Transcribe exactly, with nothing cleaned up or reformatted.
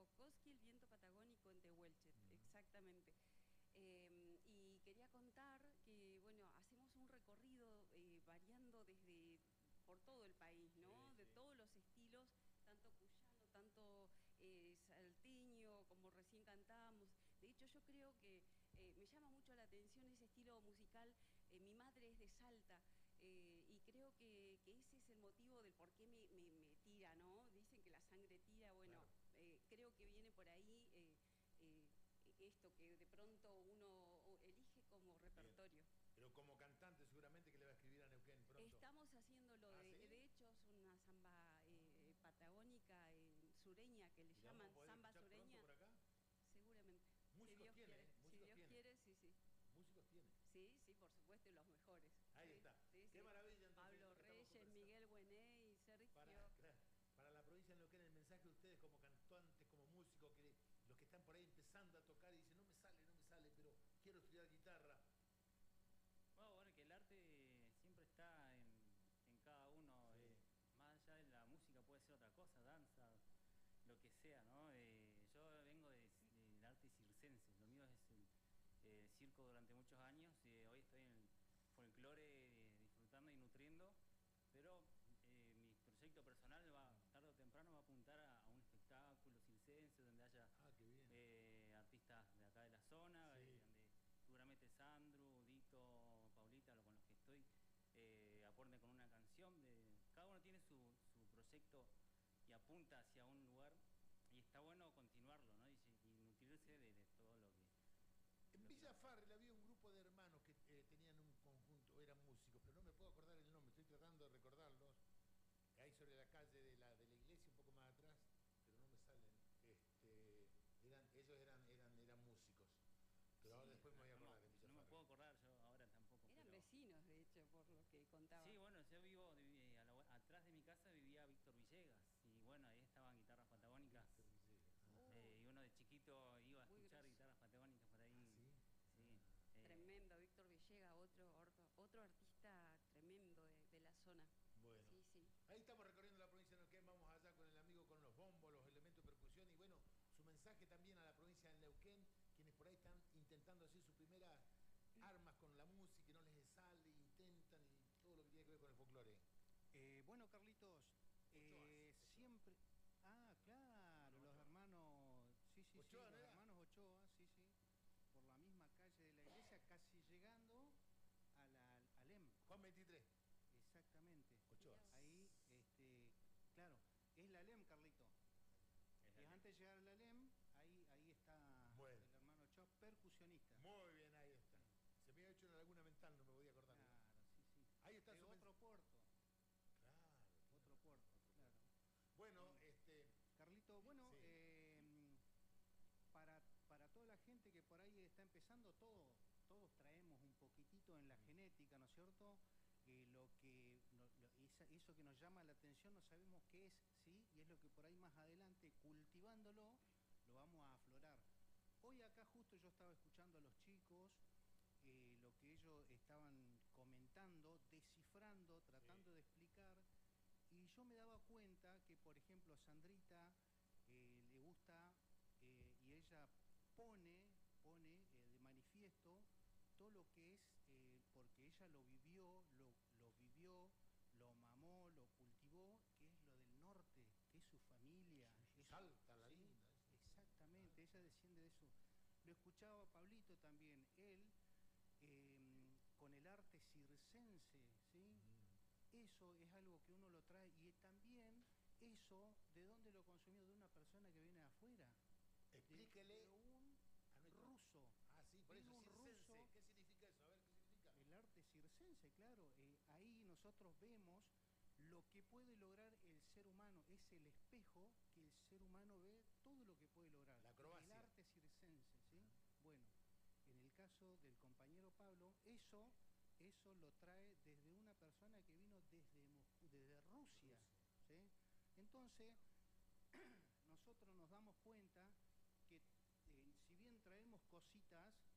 Koski, el viento patagónico en Tehuelche, uh-huh. exactamente. Eh, y quería contar que, bueno, hacemos un recorrido eh, variando desde por todo el país, ¿no? Sí, de sí. todos los estilos, tanto cuyano, tanto eh, salteño, como recién cantábamos. De hecho, yo creo que eh, me llama mucho la atención ese estilo musical. Eh, mi madre es de Salta. Eh, y creo que, que ese es el motivo del por qué me, me, me tira, ¿no? Dicen que la sangre tira, bueno, claro. eh, creo que viene por ahí eh, eh, esto que de pronto uno elige como repertorio. Bien. Pero como cantante seguramente que le va a escribir a Neuquén pronto. Estamos haciéndolo, de, ¿Ah, sí? de hecho es una samba eh, patagónica, eh, sureña, que le ¿Y llaman samba sureña. Por acá? Seguramente. Músicos si Dios tiene, quiere, ¿eh? Músicos si Dios tiene. quiere, sí, sí. Músicos tiene. Sí, sí, por supuesto, y los mejores. Ahí sí, está. Sí, Qué sí. maravilla. Entonces, Pablo Reyes, Miguel Buené y Sergio. Para, claro, para la provincia de Neuquén, el mensaje de ustedes como cantantes, como músicos, que los que están por ahí empezando a tocar y dicen, no me sale, no me sale, pero quiero estudiar guitarra. Bueno, bueno, que el arte siempre está en, en cada uno. Sí. Eh, más allá de la música puede ser otra cosa, danza, lo que sea, ¿no? Eh, yo vengo de, de, del arte circense, lo mío es el eh, circo durante muchos años, y hoy estoy en el folclore eh, disfrutando y nutriendo, pero eh, mi proyecto personal va, tarde o temprano va a apuntar a, a un espectáculo circense donde haya ah, qué bien. Eh, artistas de acá de la zona, sí. eh, donde seguramente Sandro, Dito, Paulita, con los que estoy, eh, aporten con una canción. De, cada uno tiene su, su proyecto y apunta hacia un lugar, y está bueno continuarlo, ¿no? Y, y nutrirse de, de todo lo que... En lo Villa que... Farrell había un grupo de hermanos que eh, tenían un conjunto, eran músicos, pero no me puedo acordar el nombre, estoy tratando de recordarlos. Ahí sobre la calle de la, de la iglesia, un poco más atrás, pero no me salen. Este, eran, ellos eran, eran, eran músicos. Pero sí, ahora después me voy a acordar no, de Villa No Farrell. me puedo acordar yo ahora tampoco. Eran pero... vecinos, de hecho, por lo que contaba. Sí, bueno, yo vivo, eh, a la, atrás de mi casa vivía Víctor Villegas. Y bueno, ahí estaban guitarras patagónicas. Víctor Villegas. Ah. Eh, y uno de chiquito iba a escuchar grosso. guitarras patagónicas por ahí. ¿Ah, sí? Sí. Ah. Eh, tremendo, Víctor Villegas, otro, otro artista tremendo de, de la zona. Bueno, sí, sí. Ahí estamos recorriendo la provincia de Neuquén, vamos allá con el amigo con los bombos, los elementos de percusión y bueno, su mensaje también a la provincia de Neuquén, quienes por ahí están intentando hacer sus primeras armas con la música y no les sale, intentan y todo lo que tiene que ver con el folclore. Eh, bueno, Carlitos, eh, Ochoa, siempre... Ah, claro, los Ochoa. hermanos... Sí, sí, Ochoa, sí, los era? hermanos Ochoa, sí, sí. Por la misma calle de la iglesia, casi llegando a la, al E M. Juan veintitrés. Exactamente. Ochoa. Ahí, este, claro, es la L E M, Carlito. Es y antes de llegar a la L E M, ahí, ahí está bueno. el hermano Ochoa, percusionista. Muy bien, ahí está. Se me ha hecho una laguna mental, no me voy a acordar. Claro, sí, sí. Ahí está de su otro puerto. Claro. Otro puerto, otro claro. Bueno, sí. este... Carlito, bueno, sí. eh, para, para toda la gente que por ahí está empezando, todo, todos traemos un poquitito en la mm. genética, ¿no es cierto? Eh, lo que no, lo, esa, eso que nos llama la atención no sabemos qué es, ¿sí? Y es lo que por ahí más adelante, cultivándolo, lo vamos a aflorar. Hoy acá justo yo estaba escuchando a los chicos, eh, lo que ellos estaban comentando, descifrando, tratando sí. de explicar, y yo me daba cuenta que, por ejemplo, a Sandrita eh, le gusta eh, y ella pone, pone eh, de manifiesto todo lo que es, eh, porque ella lo vivió, lo, lo vivió, lo mamó, lo cultivó, que es lo del norte, que es su familia. Sí, es Salta, la ¿sí? linda. Exactamente, ella desciende de eso. Lo escuchaba Pablito también, él, eh, con el arte circense, ¿sí? Mm. Eso es algo que uno lo trae, y también eso, ¿de dónde lo consumió? De una persona que viene de afuera. Explíquele. De un ruso. Ah, sí, por eso un circense. ruso. ¿Qué significa eso? A ver, ¿qué significa? El arte circense, claro. Eh, ahí nosotros vemos lo que puede lograr el ser humano. Es el espejo que el ser humano ve todo lo que puede lograr. La acrobacia. El arte circense, ¿sí? Ah. Bueno, en el caso del compañero Pablo, eso, eso lo trae desde una persona que vino desde Moscú, desde Rusia, ¿sí? Entonces, nosotros nos damos cuenta que Eh, si bien traemos cositas,